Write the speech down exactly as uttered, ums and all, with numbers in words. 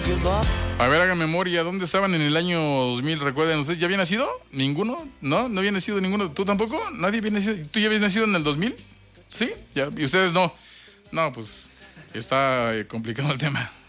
A ver, hagan memoria, ¿dónde estaban en el año dos mil? ¿Recuerden ustedes? ¿Ya había nacido? ¿Ninguno? ¿No? ¿No había nacido ninguno? ¿Tú tampoco? ¿Nadie había nacido? ¿Tú ya habías nacido en el dos mil? ¿Sí? ¿Ya? ¿Y ustedes no? No, pues está complicado el tema.